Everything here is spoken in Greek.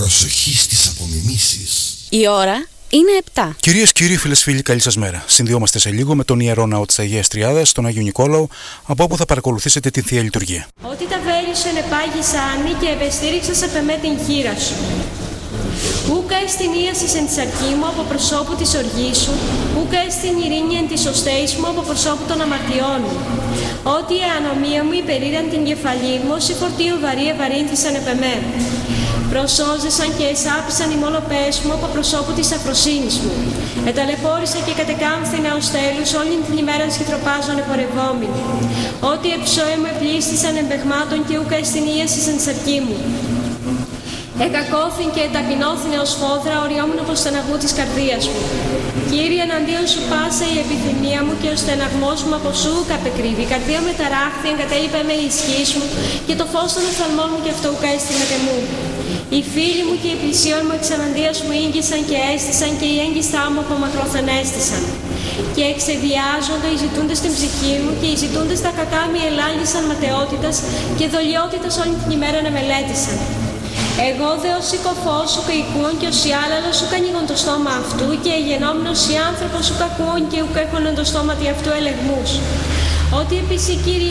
Προσοχή στις απομιμήσεις. Η ώρα είναι 7. Κυρίες και κύριοι, φίλες φίλοι, καλή σας μέρα. Συνδυόμαστε σε λίγο με τον Ιερό Ναό της Αγίας Τριάδας, τον Άγιο Νικόλαο, από όπου θα παρακολουθήσετε την Θεία Λειτουργία. Ότι τα βέλη σου ενεπάγησαν και επεστήριξας επ' εμέ την χείρα σου. Ούκα εστινίασης εν της αρκή μου από προσώπου της οργής σου, ούκα εστιν ειρήνη εν της οστέης μου από προσώπου των αμαρτιών μου. Ότι η ανομία μου υπερήραν την κεφαλή μου, όσοι φορτίο βαρύ ευαρύνθησαν επ' εμέ. Προσώζεσαν και εσάπησαν οι μόλοπές μου από προσώπου της αφροσύνης μου. Εταλαιπώρησα και κατεκάμφθηνα ως τέλους, όλην την ημέρα σχητροπάζων επορευόμην. Ότι εψώε μου επλήστησαν εμπεγμάτων και ούκα εστινίασης εν της αρκή μου. Εκακώθην και ταπεινώθην ως φόδρα, οριόμουν από στεναγού της καρδίας μου. Κύριε, εναντίον σου πάσα η επιθυμία μου και ο στεναγμός μου από σου καπεκρύβει. Η καρδία με ταράχθη, εγκατέλειπε με η ισχύς μου και το φως των οφθαλμών μου και αυτό ουκά εστιμεται μου. Οι φίλοι μου και οι πλησίον μου εξαναντίας μου ήγγισαν και έστησαν και οι έγκυστά μου από μακρόθεν έστησαν. Και εξεδιάζονται οι ζητούντες την ψυχή μου και οι ζητούντες τα κακά μη ελάλησαν ματαιότητας και δολιότητας όλη την ημέρα να μελέτησαν. Εγώ δε ως οικοφός σου καικούων και ως η άλλαλος σου κανίγον το στόμα αυτού και εγενόμενος οι άνθρωπος σου κακούων και ουκ έχωνον το στόμα αυτού ελεγμούς. Ότι επίσης Κύριε